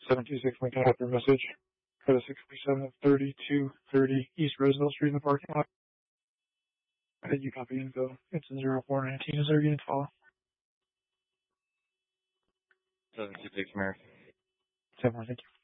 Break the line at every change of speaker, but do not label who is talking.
726 Lincoln, I have your message. For the 637 of 3230 East Roosevelt Street in the parking lot. I think you copy info. It's 0419. Is there unit follow?
726 American.
7, thank you.